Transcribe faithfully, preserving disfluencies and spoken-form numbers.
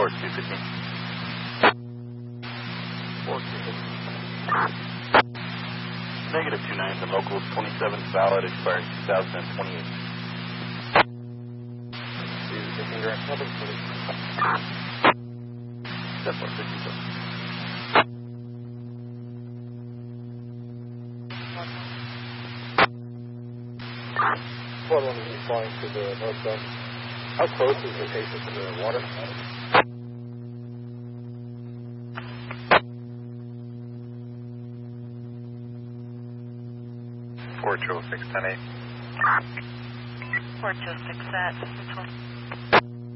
four two fifteen. four two fifteen. Negative two nines and local twenty-seven valid, expiring two thousand twenty-eight. two fifteen direct seven, please. Step one fifty-four. Flight one is flying to the northwest. How close is the patient to the water? four triple six ten eight. four two six at